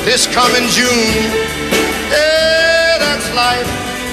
this coming June. Yeah, that's life.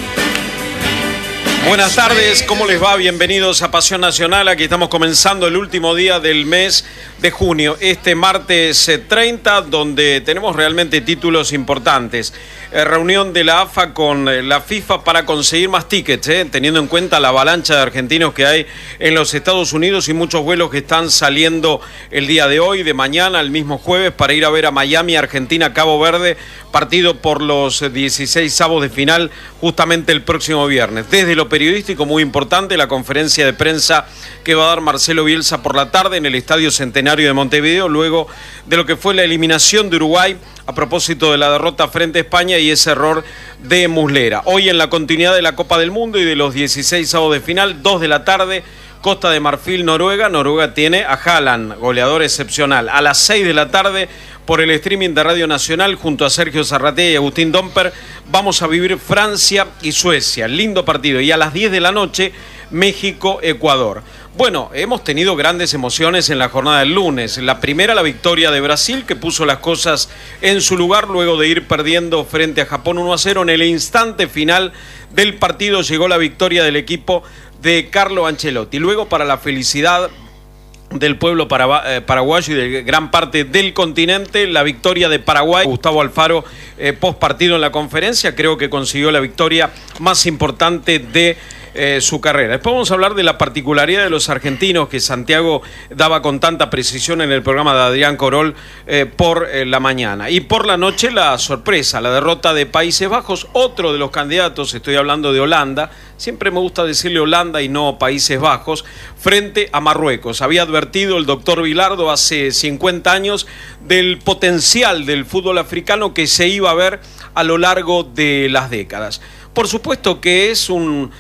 Buenas tardes, ¿cómo les va? Bienvenidos a Pasión Nacional. Aquí estamos comenzando el último día del mes de junio, este martes 30, donde tenemos realmente títulos importantes. Reunión de la AFA con la FIFA para conseguir más tickets, teniendo en cuenta la avalancha de argentinos que hay en los Estados Unidos y muchos vuelos que están saliendo el día de hoy, de mañana, el mismo jueves, para ir a ver a Miami, Argentina, Cabo Verde, partido por los 16avos de final, justamente el próximo viernes. Desde lo periodístico, muy importante, la conferencia de prensa que va a dar Marcelo Bielsa por la tarde en el Estadio Centenario de Montevideo, luego de lo que fue la eliminación de Uruguay a propósito de la derrota frente a España y ese error de Muslera. Hoy en la continuidad de la Copa del Mundo y de los 16avos de final, 2 de la tarde, Costa de Marfil, Noruega. Noruega tiene a Haaland, goleador excepcional. A las 6 de la tarde, por el streaming de Radio Nacional, junto a Sergio Zarratea y Agustín Domper, vamos a vivir Francia y Suecia. Lindo partido. Y a las 10 de la noche, México-Ecuador. Bueno, hemos tenido grandes emociones en la jornada del lunes. La primera, la victoria de Brasil, que puso las cosas en su lugar luego de ir perdiendo frente a Japón 1-0. En el instante final del partido llegó la victoria del equipo de Carlo Ancelotti. Luego, para la felicidad del pueblo paraguayo y de gran parte del continente, la victoria de Paraguay. Gustavo Alfaro, post partido en la conferencia, creo que consiguió la victoria más importante de su carrera. Después vamos a hablar de la particularidad de los argentinos que Santiago daba con tanta precisión en el programa de Adrián Corol por la mañana. Y por la noche, la sorpresa, la derrota de Países Bajos, otro de los candidatos, estoy hablando de Holanda, siempre me gusta decirle Holanda y no Países Bajos, frente a Marruecos. Había advertido el doctor Bilardo hace 50 años del potencial del fútbol africano que se iba a ver a lo largo de las décadas. Por supuesto que es un...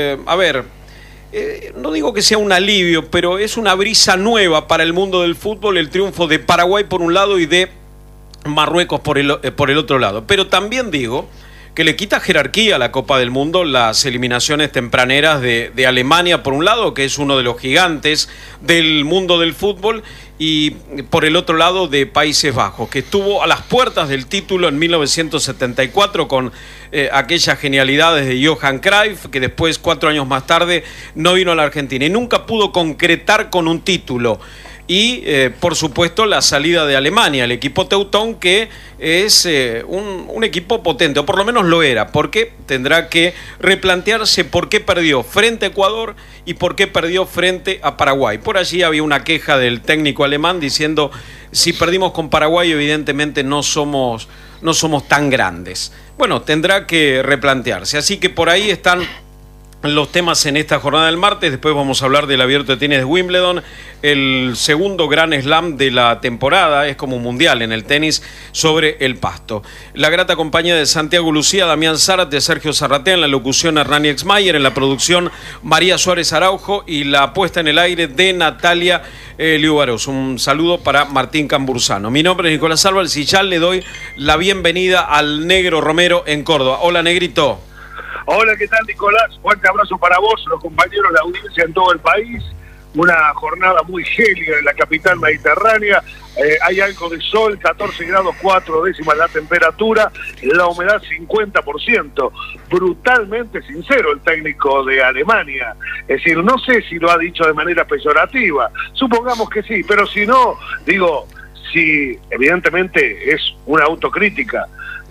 no digo que sea un alivio, pero es una brisa nueva para el mundo del fútbol el triunfo de Paraguay por un lado y de Marruecos por el otro lado. Pero también digo que le quita jerarquía a la Copa del Mundo las eliminaciones tempraneras de Alemania por un lado, que es uno de los gigantes del mundo del fútbol, y por el otro lado de Países Bajos, que estuvo a las puertas del título en 1974 con aquellas genialidades de Johan Cruyff, que después, 4 años más tarde, no vino a la Argentina y nunca pudo concretar con un título. Y, por supuesto, la salida de Alemania, el equipo teutón, que es un equipo potente, o por lo menos lo era, porque tendrá que replantearse por qué perdió frente a Ecuador y por qué perdió frente a Paraguay. Por allí había una queja del técnico alemán diciendo, si perdimos con Paraguay, evidentemente no somos tan grandes. Bueno, tendrá que replantearse. Así que por ahí están los temas en esta jornada del martes. Después vamos a hablar del Abierto de Tenis de Wimbledon, el segundo Grand Slam de la temporada, es como un mundial en el tenis sobre el pasto. La grata compañía de Santiago Lucía, Damián Zárate, Sergio Zarratea, en la locución Hernán Exmayer, en la producción María Suárez Araujo y la puesta en el aire de Natalia Liubaros. Un saludo para Martín Cambursano. Mi nombre es Nicolás Álvarez y ya le doy la bienvenida al Negro Romero en Córdoba. Hola, Negrito. Hola, ¿qué tal, Nicolás? Fuerte abrazo para vos, los compañeros, la audiencia en todo el país. Una jornada muy gélida en la capital mediterránea. Hay algo de sol, 14 grados 4 décimas la temperatura, la humedad 50%. Brutalmente sincero el técnico de Alemania. Es decir, no sé si lo ha dicho de manera peyorativa. Supongamos que sí, pero si no, digo, si evidentemente es una autocrítica.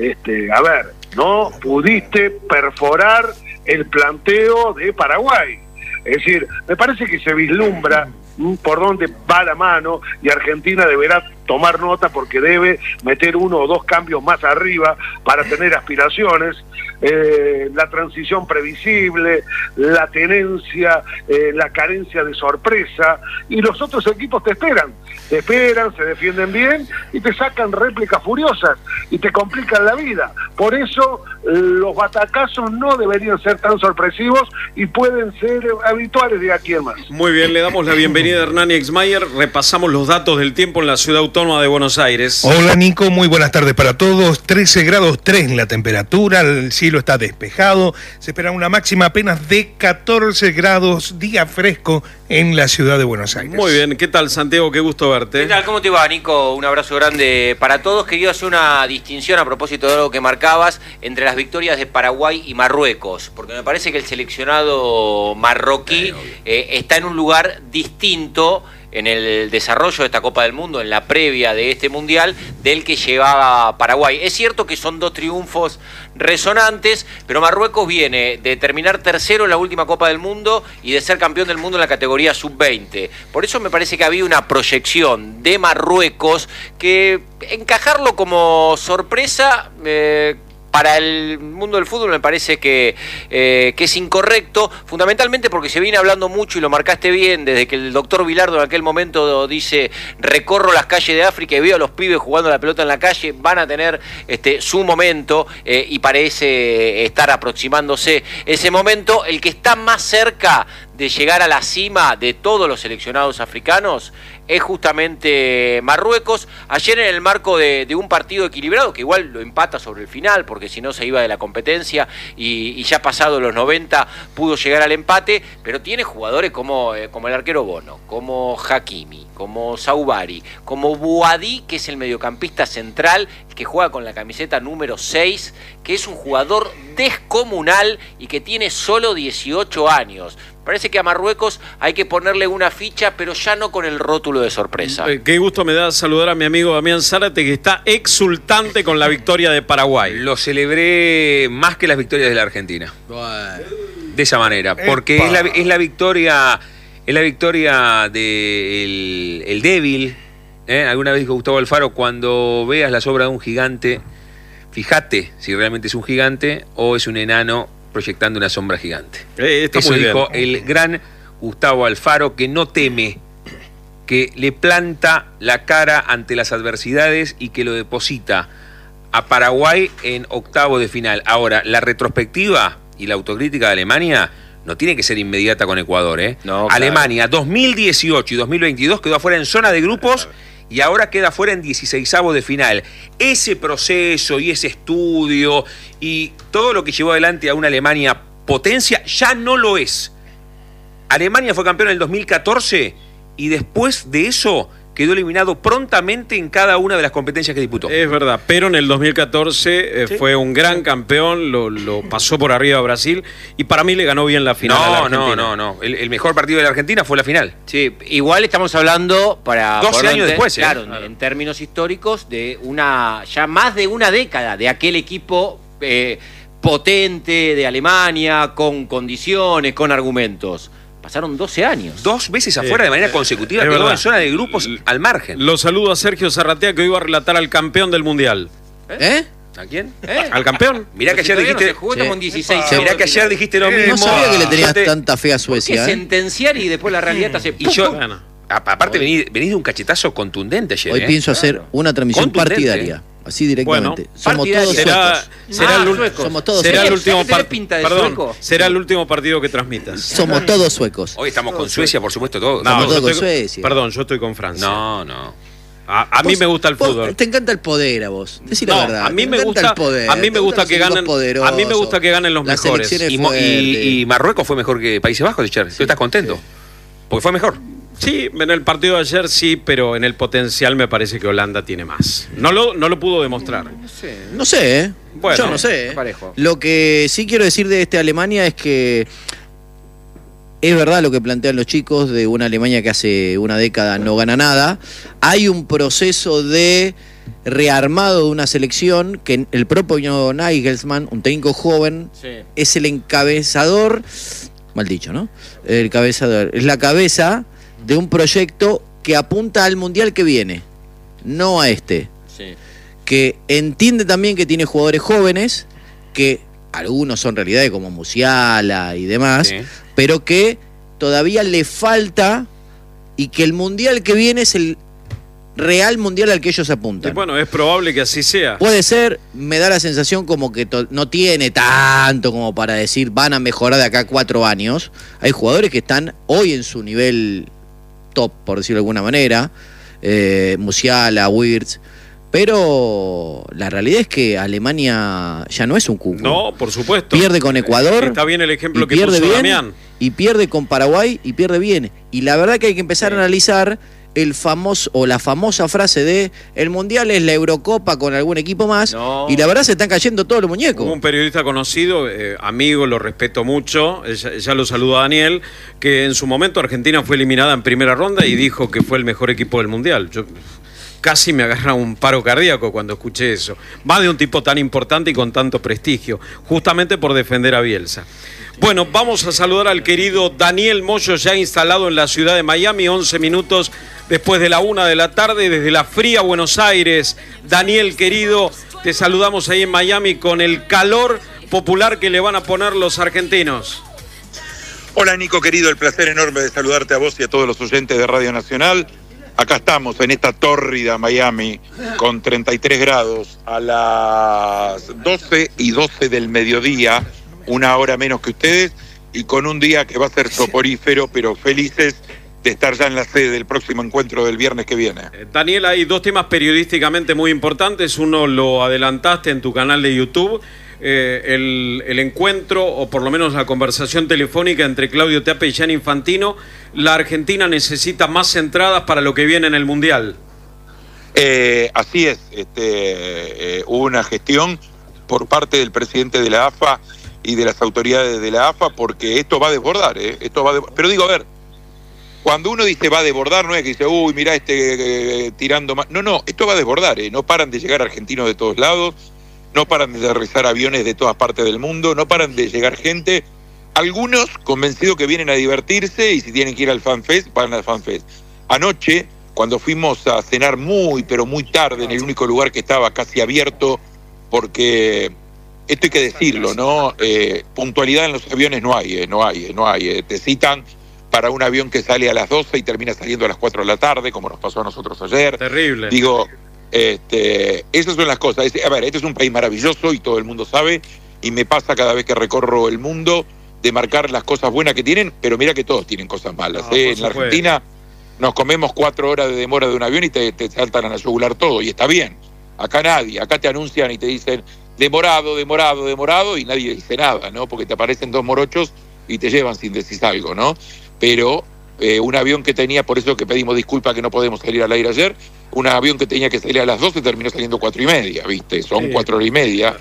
No pudiste perforar el planteo de Paraguay. Es decir, me parece que se vislumbra por dónde va la mano y Argentina deberá tomar nota porque debe meter 1 o 2 cambios más arriba para tener aspiraciones. La transición previsible, la tenencia, la carencia de sorpresa, y los otros equipos te esperan, se defienden bien y te sacan réplicas furiosas y te complican la vida. Por eso los batacazos no deberían ser tan sorpresivos y pueden ser habituales de aquí en más. Muy bien, le damos la bienvenida a Hernán Exmayer. Repasamos los datos del tiempo en la ciudad autónoma de Buenos Aires. Hola, Nico, muy buenas tardes para todos. 13 grados 3 la temperatura, el cielo cielo está despejado, se espera una máxima apenas de 14 grados, día fresco en la ciudad de Buenos Aires. Muy bien, ¿qué tal, Santiago? Qué gusto verte. ¿Qué tal? ¿Cómo te va, Nico? Un abrazo grande para todos. Quería hacer una distinción a propósito de algo que marcabas entre las victorias de Paraguay y Marruecos, porque me parece que el seleccionado marroquí está en un lugar distinto en el desarrollo de esta Copa del Mundo, en la previa de este Mundial, del que llevaba Paraguay. Es cierto que son dos triunfos resonantes, pero Marruecos viene de terminar tercero en la última Copa del Mundo y de ser campeón del mundo en la categoría sub-20. Por eso me parece que había una proyección de Marruecos que encajarlo como sorpresa... para el mundo del fútbol me parece que es incorrecto, fundamentalmente porque se viene hablando mucho, y lo marcaste bien, desde que el doctor Bilardo en aquel momento dice: recorro las calles de África y veo a los pibes jugando la pelota en la calle, van a tener su momento, y parece estar aproximándose ese momento. El que está más cerca de llegar a la cima de todos los seleccionados africanos es justamente Marruecos. Ayer, en el marco de un partido equilibrado, que igual lo empata sobre el final, porque si no se iba de la competencia, y ya pasado los 90 pudo llegar al empate, pero tiene jugadores como el arquero Bono, como Hakimi, como Saubari, como Bouhaddi, que es el mediocampista central, que juega con la camiseta número 6, que es un jugador descomunal y que tiene solo 18 años. Parece que a Marruecos hay que ponerle una ficha, pero ya no con el rótulo de sorpresa. Qué gusto me da saludar a mi amigo Damián Zárate, que está exultante con la victoria de Paraguay. Lo celebré más que las victorias de la Argentina. Bueno. De esa manera, porque es la victoria del el débil. Alguna vez dijo Gustavo Alfaro: cuando veas la obra de un gigante, fíjate si realmente es un gigante o es un enano proyectando una sombra gigante. Eso dijo el gran Gustavo Alfaro, que no teme, que le planta la cara ante las adversidades y que lo deposita a Paraguay en octavo de final. Ahora, la retrospectiva y la autocrítica de Alemania no tiene que ser inmediata con Ecuador. No, claro. Alemania 2018 y 2022 quedó afuera en zona de grupos y ahora queda fuera en 16avos de final. Ese proceso y ese estudio y todo lo que llevó adelante a una Alemania potencia ya no lo es. Alemania fue campeón en el 2014 y después de eso quedó eliminado prontamente en cada una de las competencias que disputó. Es verdad, pero en el 2014 fue un gran campeón, lo pasó por arriba a Brasil, y para mí le ganó bien la final a la Argentina. No. El mejor partido de la Argentina fue la final. Sí, igual estamos hablando para 12 años después. Claro, en términos históricos, de ya más de una década de aquel equipo potente de Alemania, con condiciones, con argumentos. Pasaron 12 años. 2 veces afuera de manera consecutiva, quedó en zona de grupos al margen. Lo saludo a Sergio Zarratea, que hoy va a relatar al campeón del Mundial. ¿A quién? ¿Al campeón? Mirá que ayer dijiste... con 16. Mirá que ayer dijiste lo mismo. No sabía que le tenías tanta fe a Suecia. Sentenciar y después la realidad te hace... Y yo... Aparte venís de un cachetazo contundente ayer. Hoy pienso hacer una transmisión partidaria. Así directamente. Bueno, somos todos suecos. Somos todos será el suecos. último será el último partido que transmitas. Somos todos suecos. Hoy estamos con Suecia, por supuesto, todos. No, somos todos con Suecia. Perdón, yo estoy con Francia. No. A mí me gusta el fútbol. Te encanta el poder a vos. Decí la verdad. A mí me gusta el poder. A mí me gusta que ganen. A mí me gusta que ganen los mejores. Y Marruecos fue mejor que Países Bajos, Richard. ¿Tú estás contento? Porque fue mejor. Sí, en el partido de ayer sí, pero en el potencial me parece que Holanda tiene más. No lo pudo demostrar. No sé, Bueno, yo no sé. Parejo. Lo que sí quiero decir de Alemania es que es verdad lo que plantean los chicos de una Alemania que hace una década no gana nada. Hay un proceso de rearmado de una selección que el propio Nagelsmann, un técnico joven, es el encabezador, mal dicho, ¿no? El cabezador, es la cabeza de un proyecto que apunta al Mundial que viene, no a este. Sí. Que entiende también que tiene jugadores jóvenes, que algunos son realidades como Musiala y demás, pero que todavía le falta, y que el Mundial que viene es el real Mundial al que ellos apuntan. Y bueno, es probable que así sea. Puede ser, me da la sensación como que no tiene tanto como para decir van a mejorar de acá a 4 años. Hay jugadores que están hoy en su nivel top, por decirlo de alguna manera, Musiala, Wirtz, Pero la realidad es que Alemania ya no es un cuco. No, por supuesto. Pierde con Ecuador. Está bien el ejemplo que pierde puso bien, Damián. y pierde con Paraguay y pierde bien. Y la verdad que hay que empezar a analizar el famoso o la famosa frase de el Mundial es la Eurocopa con algún equipo más. No. Y la verdad se están cayendo todos los muñecos. Hubo un periodista conocido, amigo, lo respeto mucho, ya lo saludo a Daniel, que en su momento Argentina fue eliminada en primera ronda y dijo que fue el mejor equipo del Mundial. Yo casi me agarra un paro cardíaco cuando escuché eso. Más de un tipo tan importante y con tanto prestigio, justamente por defender a Bielsa. Bueno, vamos a saludar al querido Daniel Moyo, ya instalado en la ciudad de Miami, 11 minutos después de la 1 de la tarde, desde la fría Buenos Aires. Daniel, querido, te saludamos ahí en Miami con el calor popular que le van a poner los argentinos. Hola Nico, querido, el placer enorme de saludarte a vos y a todos los oyentes de Radio Nacional. Acá estamos en esta tórrida Miami con 33 grados a las 12:12 del mediodía, una hora menos que ustedes, y con un día que va a ser soporífero, pero felices de estar ya en la sede del próximo encuentro del viernes que viene. Daniel, hay dos temas periodísticamente muy importantes. Uno lo adelantaste en tu canal de YouTube, el encuentro, o por lo menos la conversación telefónica entre Claudio Teape y Gianni Infantino. La Argentina necesita más entradas para lo que viene en el Mundial. Así es, hubo una gestión por parte del presidente de la AFA y de las autoridades de la AFA, porque esto va a desbordar, pero digo, a ver, cuando uno dice va a desbordar, no es que dice, uy, mirá tirando más. No, esto va a desbordar, no paran de llegar argentinos de todos lados, no paran de aterrizar aviones de todas partes del mundo, no paran de llegar gente, algunos convencidos que vienen a divertirse y si tienen que ir al FanFest, van al FanFest. Anoche, cuando fuimos a cenar muy, pero muy tarde, en el único lugar que estaba casi abierto, porque esto hay que decirlo, ¿no? Puntualidad en los aviones no hay. Te citan para un avión que sale a las 12 y termina saliendo a las 4 de la tarde, como nos pasó a nosotros ayer. Terrible. Digo, esas son las cosas. A ver, este es un país maravilloso y todo el mundo sabe, y me pasa cada vez que recorro el mundo de marcar las cosas buenas que tienen, pero mira que todos tienen cosas malas. En la Argentina nos comemos 4 horas de demora de un avión y te saltan a la yugular todo, y está bien. Acá nadie, acá te anuncian y te dicen demorado, y nadie dice nada, ¿no? Porque te aparecen 2 morochos y te llevan sin decir algo, ¿no? Pero un avión que tenía, por eso que pedimos disculpas que no podemos salir al aire ayer, un avión que tenía que salir a las 12 terminó saliendo 4:30, ¿viste? Son 4 horas y media.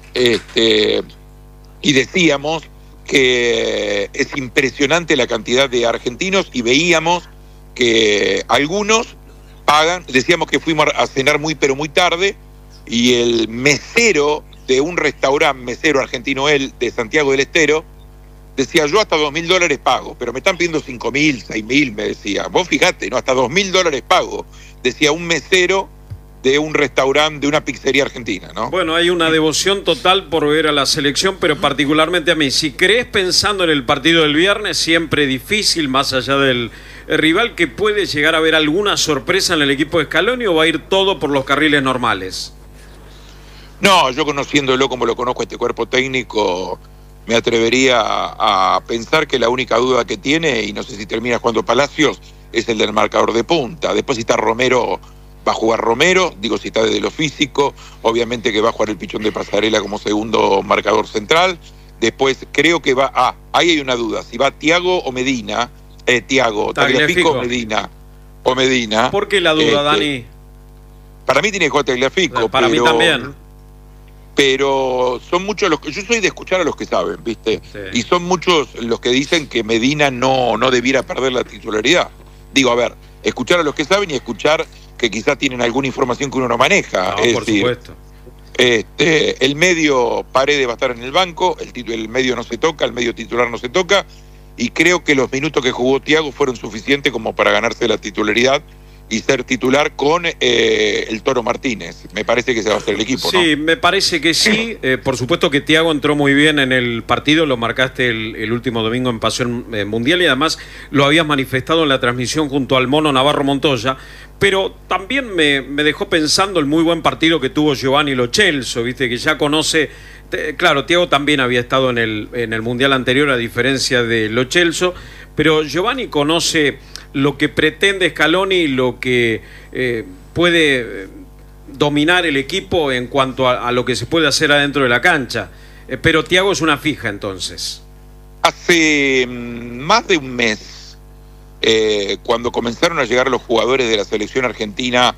Y decíamos que es impresionante la cantidad de argentinos y veíamos que algunos pagan, decíamos que fuimos a cenar muy pero muy tarde y el mesero de un restaurante, mesero argentino él, de Santiago del Estero, decía, yo hasta $2.000 pago, pero me están pidiendo 5.000, 6.000, me decía. Vos fijate, ¿no? Hasta $2.000 pago, decía un mesero de un restaurante, de una pizzería argentina, ¿no? Bueno, hay una devoción total por ver a la selección, pero particularmente a mí. Si crees pensando en el partido del viernes, siempre difícil, más allá del rival, que puede llegar a haber alguna sorpresa en el equipo de Scaloni, o va a ir todo por los carriles normales. No, yo conociéndolo como lo conozco este cuerpo técnico, me atrevería a pensar que la única duda que tiene, y no sé si termina jugando Palacios, es el del marcador de punta. Después si está Romero, va a jugar Romero, digo si está desde lo físico, obviamente que va a jugar el Pichón de Pasarela como segundo marcador central. Después creo que va, ahí hay una duda, si va Thiago o Medina, Tagliafico o Medina. ¿Por qué la duda, Dani? Para mí tiene que jugar Tagliafico. Para mí también. Pero son muchos los que... Yo soy de escuchar a los que saben, ¿viste? Sí. Y son muchos los que dicen que Medina no debiera perder la titularidad. Digo, a ver, escuchar a los que saben y escuchar que quizás tienen alguna información que uno no maneja. No, por supuesto. El medio Paredes va a estar en el banco, el medio no se toca, el medio titular no se toca, y creo que los minutos que jugó Thiago fueron suficientes como para ganarse la titularidad y ser titular con el Toro Martínez. Me parece que se va a hacer el equipo, ¿no? Sí, me parece que sí. Por supuesto que Thiago entró muy bien en el partido, lo marcaste el último domingo en Pasión Mundial y además lo habías manifestado en la transmisión junto al Mono Navarro Montoya, pero también me dejó pensando el muy buen partido que tuvo Giovanni Lo Celso, viste, que ya conoce... Claro, Thiago también había estado en el Mundial anterior, a diferencia de Lo Celso, pero Giovanni conoce lo que pretende Scaloni y lo que puede dominar el equipo en cuanto a lo que se puede hacer adentro de la cancha. Pero Thiago es una fija entonces. Hace más de un mes, cuando comenzaron a llegar los jugadores de la selección argentina,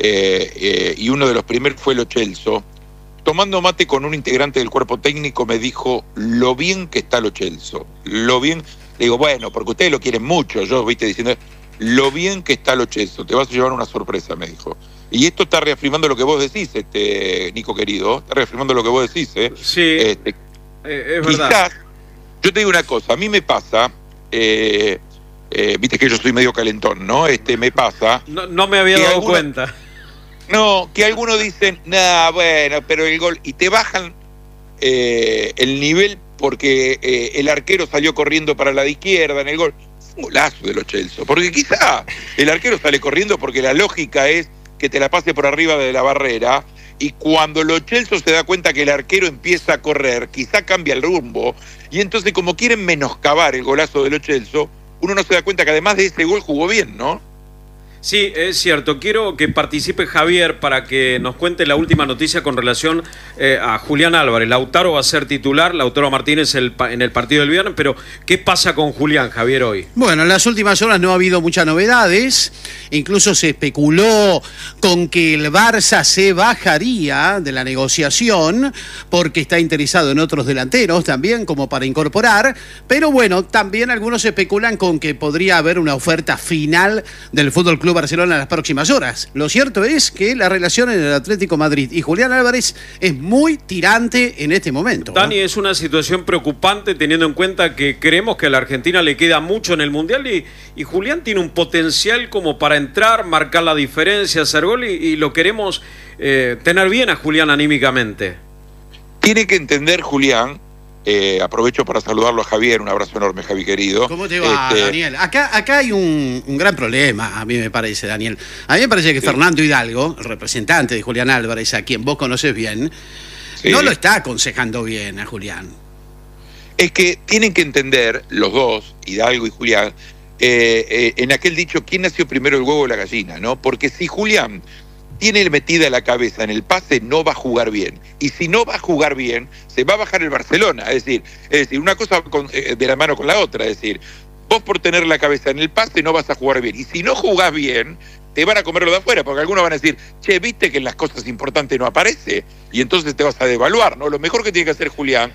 y uno de los primeros fue Lo Celso, tomando mate con un integrante del cuerpo técnico me dijo lo bien que está Lo Celso, lo bien. Le digo, bueno, porque ustedes lo quieren mucho, yo, viste, diciendo lo bien que está Lo Celso, te vas a llevar una sorpresa, me dijo. Y esto está reafirmando lo que vos decís, Nico querido, está reafirmando lo que vos decís, Sí, es verdad. Quizás, yo te digo una cosa, a mí me pasa, viste que yo soy medio calentón, ¿no? Me pasa. No me había dado cuenta. No, que algunos dicen, nah, bueno, pero el gol, y te bajan el nivel porque el arquero salió corriendo para la de izquierda en el gol. Es un golazo de Lo Celso, porque quizá el arquero sale corriendo porque la lógica es que te la pase por arriba de la barrera, y cuando Lo Celso se da cuenta que el arquero empieza a correr, quizá cambia el rumbo, y entonces como quieren menoscabar el golazo de Lo Celso, uno no se da cuenta que además de ese gol jugó bien, ¿no? Sí, es cierto. Quiero que participe Javier para que nos cuente la última noticia con relación a Julián Álvarez. Lautaro va a ser titular, Lautaro Martínez en el partido del viernes, pero ¿qué pasa con Julián, Javier, hoy? Bueno, en las últimas horas no ha habido muchas novedades. Incluso se especuló con que el Barça se bajaría de la negociación porque está interesado en otros delanteros también como para incorporar. Pero bueno, también algunos especulan con que podría haber una oferta final del Fútbol Club Barcelona en las próximas horas. Lo cierto es que la relación en el Atlético Madrid y Julián Álvarez es muy tirante en este momento. Dani, es una situación preocupante teniendo en cuenta que creemos que a la Argentina le queda mucho en el Mundial y Julián tiene un potencial como para entrar, marcar la diferencia, hacer gol y lo queremos tener bien a Julián anímicamente. Tiene que entender Julián. Aprovecho para saludarlo a Javier, un abrazo enorme, Javi querido. ¿Cómo te va, Daniel? Acá hay un gran problema, a mí me parece, Daniel. A mí me parece que Fernando Hidalgo, el representante de Julián Álvarez, a quien vos conoces bien, no lo está aconsejando bien a Julián. Es que tienen que entender los dos, Hidalgo y Julián, en aquel dicho, ¿quién nació primero, el huevo o la gallina? ¿No? Porque si Julián tiene metida la cabeza en el pase, no va a jugar bien. Y si no va a jugar bien, se va a bajar el Barcelona. Es decir una cosa de la mano con la otra. Es decir, vos por tener la cabeza en el pase no vas a jugar bien. Y si no jugás bien, te van a comer lo de afuera, porque algunos van a decir, che, viste que en las cosas importantes no aparece, y entonces te vas a devaluar, ¿no? Lo mejor que tiene que hacer Julián,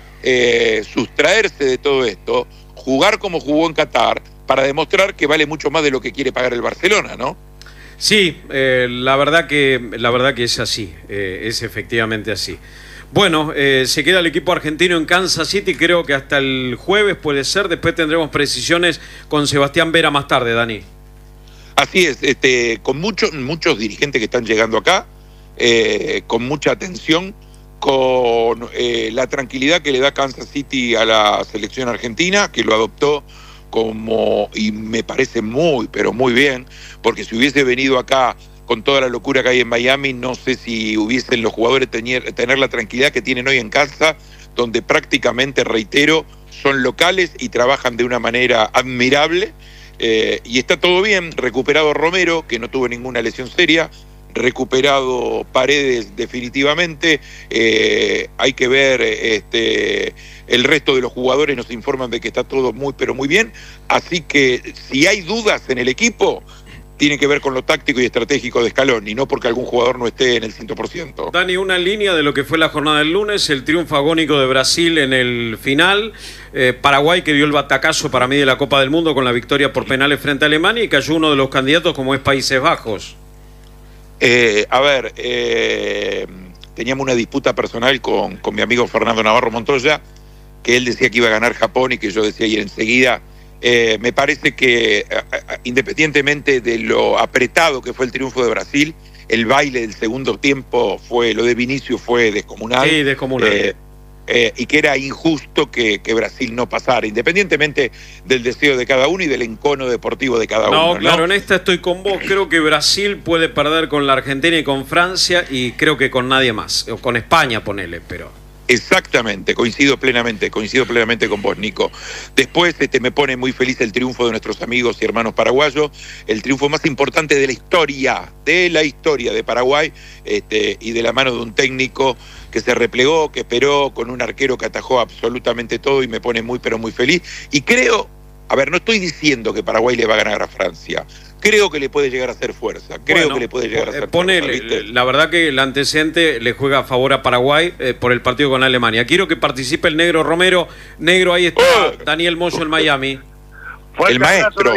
sustraerse de todo esto, jugar como jugó en Qatar, para demostrar que vale mucho más de lo que quiere pagar el Barcelona, ¿no? Sí, la verdad que es así, es efectivamente así. Bueno, se queda el equipo argentino en Kansas City, creo que hasta el jueves puede ser, después tendremos precisiones con Sebastián Vera más tarde, Dani. Así es, con muchos dirigentes que están llegando acá, con mucha atención, con la tranquilidad que le da Kansas City a la selección argentina, que lo adoptó y me parece muy, pero muy bien, porque si hubiese venido acá con toda la locura que hay en Miami, no sé si hubiesen los jugadores tener la tranquilidad que tienen hoy en casa, donde prácticamente, reitero, son locales y trabajan de una manera admirable, y está todo bien. Recuperado Romero, que no tuvo ninguna lesión seria, recuperado Paredes definitivamente, hay que ver el resto de los jugadores, nos informan de que está todo muy pero muy bien, así que si hay dudas en el equipo, tiene que ver con lo táctico y estratégico de Scaloni, no porque algún jugador no esté en el 100%. Dani, una línea de lo que fue la jornada del lunes, el triunfo agónico de Brasil en el final, Paraguay que dio el batacazo para mí de la Copa del Mundo con la victoria por penales frente a Alemania, y cayó uno de los candidatos como es Países Bajos. Teníamos una disputa personal con mi amigo Fernando Navarro Montoya, que él decía que iba a ganar Japón y que yo decía ir enseguida. Me parece que independientemente de lo apretado que fue el triunfo de Brasil, el baile del segundo tiempo lo de Vinicius fue descomunal. Sí, descomunal. Y que era injusto que Brasil no pasara, independientemente del deseo de cada uno y del encono deportivo de cada uno. No, claro, en esta estoy con vos. Creo que Brasil puede perder con la Argentina y con Francia, y creo que con nadie más. O con España, ponele, pero... Exactamente, coincido plenamente con vos, Nico. Después me pone muy feliz el triunfo de nuestros amigos y hermanos paraguayos, el triunfo más importante de la historia de Paraguay, y de la mano de un técnico que se replegó, que esperó, con un arquero que atajó absolutamente todo, y me pone muy, pero muy feliz. Y creo, a ver, no estoy diciendo que Paraguay le va a ganar a Francia. Creo que le puede llegar a hacer fuerza. La verdad que el antecedente le juega a favor a Paraguay por el partido con Alemania. Quiero que participe el Negro Romero. Negro, ahí está Daniel Moyo en Miami. El maestro.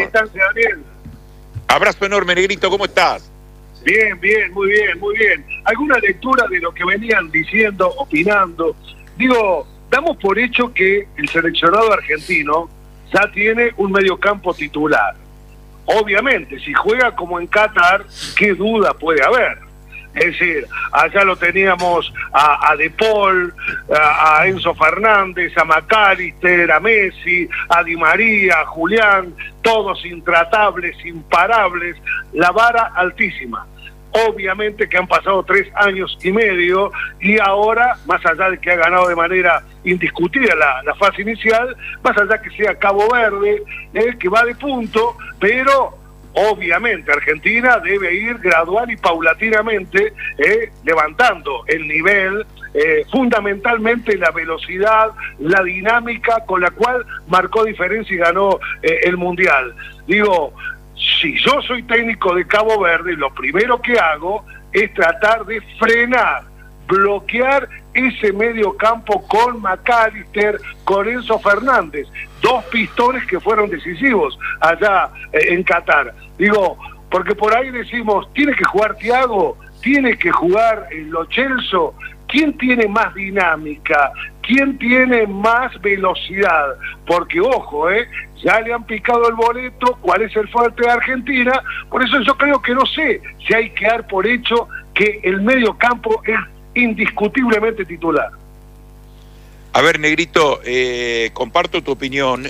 Abrazo enorme, Negrito, ¿cómo estás? Bien, muy bien. ¿Alguna lectura de lo que venían diciendo, opinando? Digo, damos por hecho que el seleccionado argentino ya tiene un mediocampo titular. Obviamente, si juega como en Qatar, ¿qué duda puede haber? Es decir, allá lo teníamos a De Paul, a Enzo Fernández, a McAllister, a Messi, a Di María, a Julián, todos intratables, imparables, la vara altísima. Obviamente que han pasado 3 años y medio y ahora, más allá de que ha ganado de manera indiscutida la fase inicial, más allá que sea Cabo Verde, que va de punto, pero obviamente Argentina debe ir gradual y paulatinamente levantando el nivel, fundamentalmente la velocidad, la dinámica con la cual marcó diferencia y ganó el Mundial. Digo, si yo soy técnico de Cabo Verde, lo primero que hago es tratar de frenar, bloquear ese medio campo con McAllister, con Enzo Fernández, 2 pistones que fueron decisivos allá en Qatar. Digo, porque por ahí decimos, tiene que jugar Thiago, tiene que jugar Lo Celso. ¿Quién tiene más dinámica? ¿Quién tiene más velocidad? Porque, ojo, ya le han picado el boleto, cuál es el fuerte de Argentina. Por eso yo creo que no sé si hay que dar por hecho que el medio campo es indiscutiblemente titular. A ver, Negrito, comparto tu opinión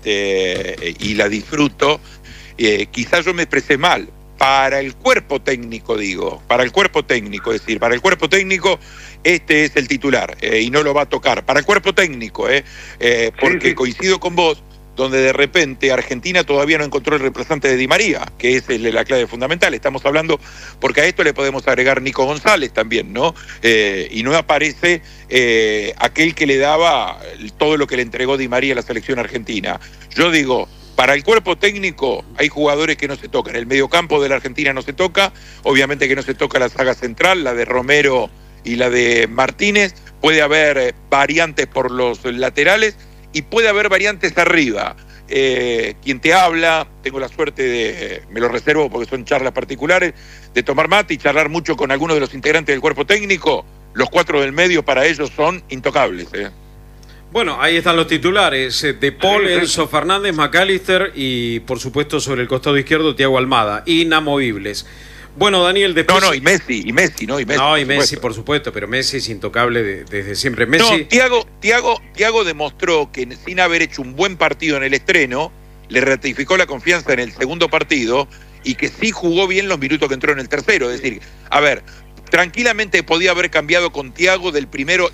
y la disfruto. Quizás yo me expresé mal. Para el cuerpo técnico, digo, para el cuerpo técnico, es decir, para el cuerpo técnico este es el titular y no lo va a tocar. Para el cuerpo técnico, porque coincido con vos, donde de repente Argentina todavía no encontró el reemplazante de Di María, que es la clave fundamental. Estamos hablando, porque a esto le podemos agregar Nico González también, ¿no? Y no aparece aquel que le daba todo lo que le entregó Di María a la selección argentina. Yo digo, para el cuerpo técnico hay jugadores que no se tocan. El mediocampo de la Argentina no se toca, obviamente que no se toca la saga central, la de Romero y la de Martínez. Puede haber variantes por los laterales y puede haber variantes arriba. Quien te habla, tengo la suerte de, me lo reservo porque son charlas particulares, de tomar mate y charlar mucho con algunos de los integrantes del cuerpo técnico. Los 4 del medio para ellos son intocables. Bueno, ahí están los titulares, De Paul, Enzo Fernández, McAllister y por supuesto sobre el costado izquierdo Thiago Almada, inamovibles. Bueno, Daniel, después... No, y Messi, por supuesto, pero Messi es intocable desde siempre. Messi... No, Thiago demostró que sin haber hecho un buen partido en el estreno, le ratificó la confianza en el segundo partido y que sí jugó bien los minutos que entró en el tercero. Es decir, a ver, tranquilamente podía haber cambiado con Thiago del primero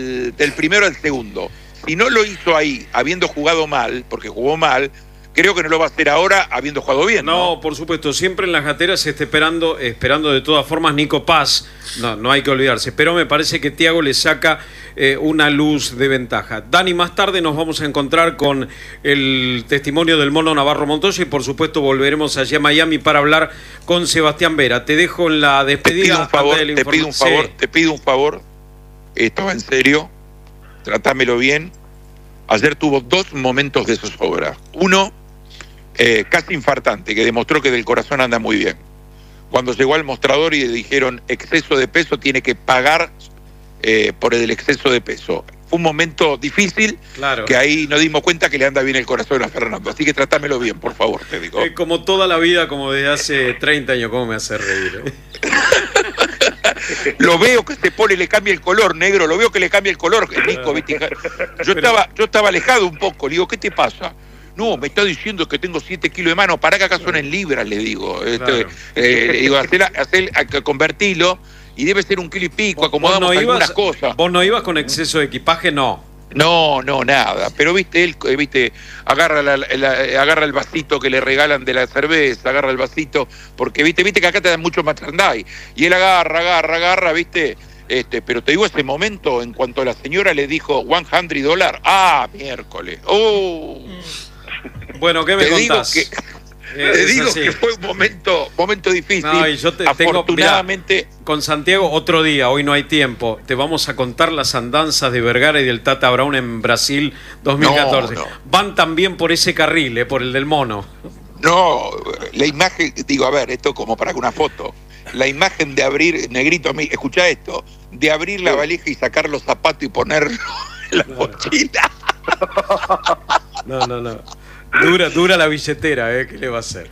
al segundo. Si no lo hizo ahí, habiendo jugado mal, porque jugó mal, creo que no lo va a hacer ahora habiendo jugado bien. No, por supuesto, siempre en las gateras se está esperando de todas formas Nico Paz, no hay que olvidarse, pero me parece que Thiago le saca una luz de ventaja. Dani, más tarde nos vamos a encontrar con el testimonio del Mono Navarro Montoya y por supuesto volveremos allí a Miami para hablar con Sebastián Vera. Te dejo en la despedida. Te pido un favor, esto va en serio, tratámelo bien. Ayer tuvo 2 momentos de zozobra. Uno, casi infartante, que demostró que del corazón anda muy bien. Cuando llegó al mostrador y le dijeron exceso de peso, tiene que pagar por el exceso de peso. Fue un momento difícil, claro, que ahí nos dimos cuenta que le anda bien el corazón a Fernando. Así que tratámelo bien, por favor, te digo. Como toda la vida, como desde hace 30 años, ¿cómo me hace reír? Lo veo que se pone, le cambia el color, negro, lo veo que le cambia el color, Nico. Yo estaba alejado un poco, le digo, ¿qué te pasa? No, me está diciendo que tengo 7 kilos de mano, para que acá son en libras, le digo. Claro. Le digo, convertilo. y debe ser 1 kilo y pico, acomodamos algunas cosas. ¿Vos no ibas con exceso de equipaje? No. No, nada. Pero viste, él agarra el vasito que le regalan de la cerveza, agarra el vasito, porque viste que acá te dan mucho merchandise. Y él agarra, viste. Pero te digo ese momento, en cuanto la señora le dijo $100, miércoles. Bueno, ¿qué me contás? Te digo que fue un momento difícil. No, y yo afortunadamente mirá, con Santiago otro día, hoy no hay tiempo. Te vamos a contar las andanzas de Vergara y del Tata Brown en Brasil 2014. No. Van también por ese carril, por el del mono. No, la imagen, a ver, esto como para una foto. La imagen de abrir, Negrito, escuchá esto, de abrir la valija y sacar los zapatos y ponerlo en la mochila. No. Dura la billetera, ¿qué le va a hacer?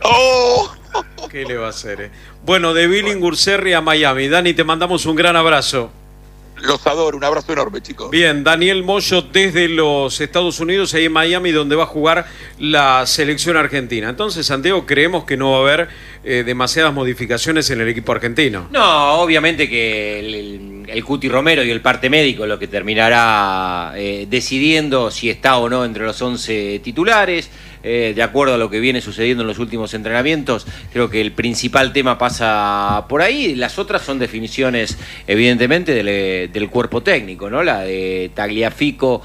¿Qué le va a hacer? Bueno, de Billinghurserri a Miami. Dani, te mandamos un gran abrazo. Los adoro, un abrazo enorme, chicos. Bien, Daniel Moyo desde los Estados Unidos, ahí en Miami, donde va a jugar la selección argentina. Entonces, Santiago, creemos que no va a haber demasiadas modificaciones en el equipo argentino. No, obviamente que el Cuti Romero y el parte médico lo que terminará decidiendo si está o no entre los 11 titulares. De acuerdo a lo que viene sucediendo en los últimos entrenamientos, creo que el principal tema pasa por ahí. Las otras son definiciones, evidentemente, del cuerpo técnico, ¿no? La de Tagliafico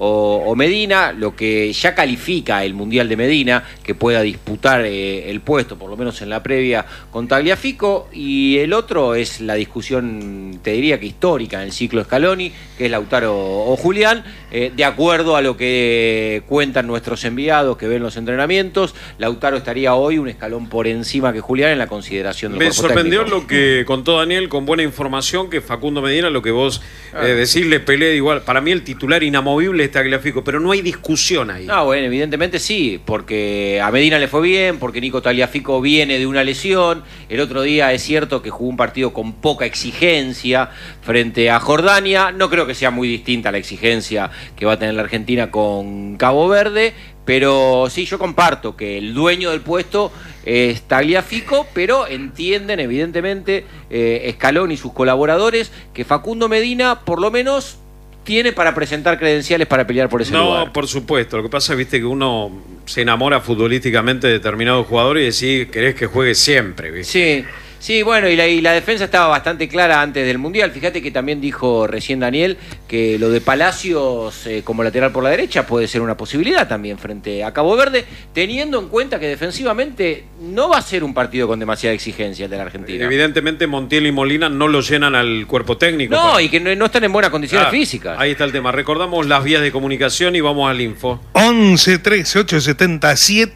o Medina, lo que ya califica el Mundial de Medina, que pueda disputar el puesto, por lo menos en la previa, con Tagliafico, y el otro es la discusión, te diría que histórica, en el ciclo Scaloni, que es Lautaro o Julián. De acuerdo a lo que cuentan nuestros enviados que ven los entrenamientos, Lautaro estaría hoy un escalón por encima que Julián en la consideración del cuerpo técnico. Me sorprendió lo que contó Daniel, con buena información, que Facundo Medina, lo que vos decís, le peleé igual. Para mí el titular inamovible es Tagliafico, pero no hay discusión ahí. No, bueno, evidentemente sí, porque a Medina le fue bien, porque Nico Tagliafico viene de una lesión. El otro día es cierto que jugó un partido con poca exigencia frente a Jordania. No creo que sea muy distinta la exigencia que va a tener la Argentina con Cabo Verde, pero sí, yo comparto que el dueño del puesto es Tagliafico, pero entienden evidentemente Scaloni y sus colaboradores que Facundo Medina por lo menos tiene para presentar credenciales para pelear por ese lugar. No, por supuesto. Lo que pasa es, que uno se enamora futbolísticamente de determinado jugador y decís, querés que juegue siempre, ¿viste? Sí, bueno, y la defensa estaba bastante clara antes del Mundial. Fíjate que también dijo recién Daniel que lo de Palacios como lateral por la derecha puede ser una posibilidad también frente a Cabo Verde, teniendo en cuenta que defensivamente no va a ser un partido con demasiada exigencia de la Argentina. Evidentemente Montiel y Molina no lo llenan al cuerpo técnico. No, y que no están en buenas condiciones físicas. Ahí está el tema. Recordamos las vías de comunicación y vamos al info. 11 13 870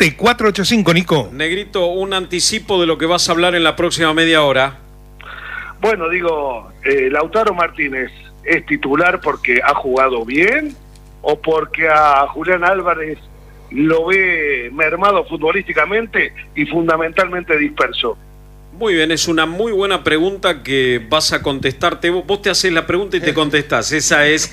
7485, Nico. Negrito, un anticipo de lo que vas a hablar en la próxima media hora. Bueno, Lautaro Martínez es titular porque ha jugado bien o porque a Julián Álvarez lo ve mermado futbolísticamente y fundamentalmente disperso. Muy bien, es una muy buena pregunta que vas a contestarte. Vos te haces la pregunta y te contestás. Esa es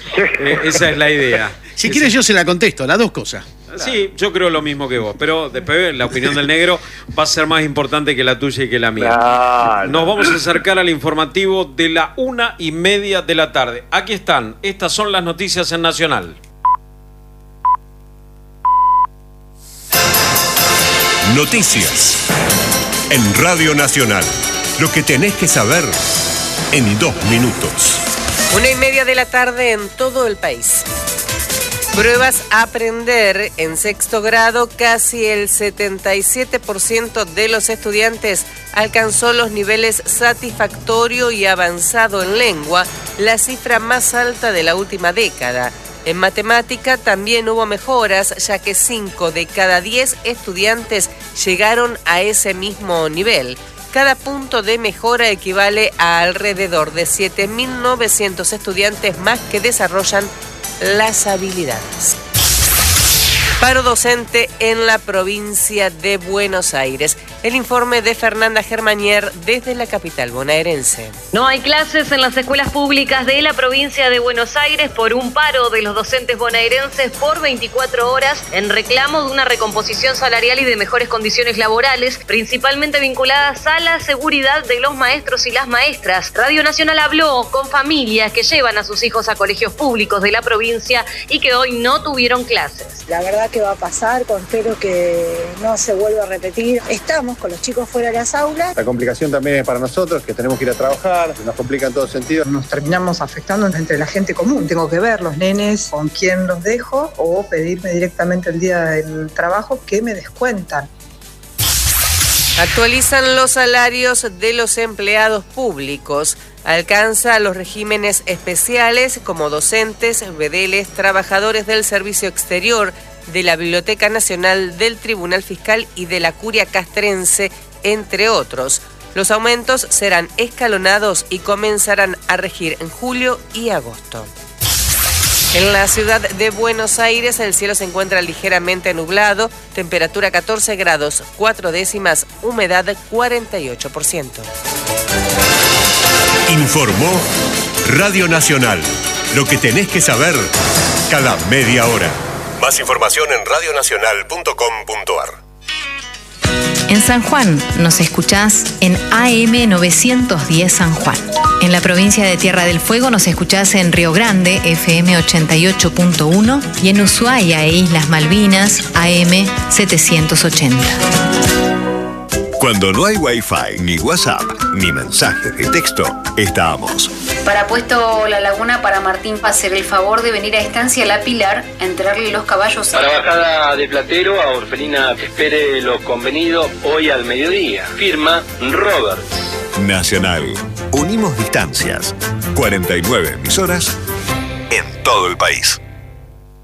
la idea. Si quieres yo se la contesto, las dos cosas. Sí, yo creo lo mismo que vos, pero después la opinión del negro va a ser más importante que la tuya y que la mía. Nos vamos a acercar al informativo de la 1:30 de la tarde. Aquí están, estas son las noticias en Nacional. Noticias en Radio Nacional. Lo que tenés que saber en 2 minutos. 1:30 de la tarde en todo el país. Pruebas a aprender en 6º grado, casi el 77% de los estudiantes alcanzó los niveles satisfactorio y avanzado en lengua, la cifra más alta de la última década. En matemática también hubo mejoras, ya que 5 de cada 10 estudiantes llegaron a ese mismo nivel. Cada punto de mejora equivale a alrededor de 7.900 estudiantes más que desarrollan las habilidades. Paro docente en la provincia de Buenos Aires. El informe de Fernanda Germanier desde la capital bonaerense. No hay clases en las escuelas públicas de la provincia de Buenos Aires por un paro de los docentes bonaerenses por 24 horas en reclamo de una recomposición salarial y de mejores condiciones laborales, principalmente vinculadas a la seguridad de los maestros y las maestras. Radio Nacional habló con familias que llevan a sus hijos a colegios públicos de la provincia y que hoy no tuvieron clases. La verdad que va a pasar, espero que no se vuelva a repetir. Estamos con los chicos fuera de las aulas. La complicación también es para nosotros, que tenemos que ir a trabajar, nos complica en todos sentidos. Nos terminamos afectando entre la gente común. Tengo que ver los nenes con quién los dejo o pedirme directamente el día del trabajo que me descuentan. Actualizan los salarios de los empleados públicos. Alcanza los regímenes especiales como docentes, vedeles, trabajadores del servicio exterior, de la Biblioteca Nacional, del Tribunal Fiscal y de la Curia Castrense, entre otros. Los aumentos serán escalonados y comenzarán a regir en julio y agosto. En la ciudad de Buenos Aires el cielo se encuentra ligeramente nublado, temperatura 14 grados 4 décimas, humedad 48%. Informó Radio Nacional. Lo que tenés que saber cada media hora. Más información en radionacional.com.ar. En San Juan nos escuchás en AM 910 San Juan. En la provincia de Tierra del Fuego nos escuchás en Río Grande, FM 88.1, y en Ushuaia e Islas Malvinas, AM 780. Cuando no hay Wi-Fi, ni WhatsApp, ni mensajes de texto, estamos. Para Puesto La Laguna, para Martín Pacer, el favor de venir a Estancia La Pilar a entregarle los caballos. Para Bajada de Platero, a Orfelina, espere lo convenido hoy al mediodía. Firma Roberts. Nacional. Unimos distancias. 49 emisoras en todo el país.